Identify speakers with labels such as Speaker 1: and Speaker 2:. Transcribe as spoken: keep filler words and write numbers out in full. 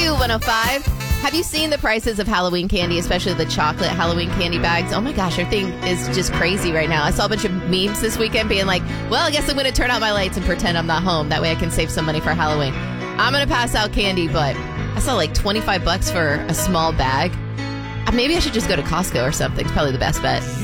Speaker 1: Q one oh five. Have you seen the prices of Halloween candy, especially the chocolate Halloween candy bags? Oh my gosh, everything is just crazy right now. I saw a bunch of memes this weekend being like, well, I guess I'm going to turn out my lights and pretend I'm not home. That way I can save some money for Halloween. I'm going to pass out candy, but I saw like twenty-five bucks for a small bag. Maybe I should just go to Costco or something. It's probably the best bet.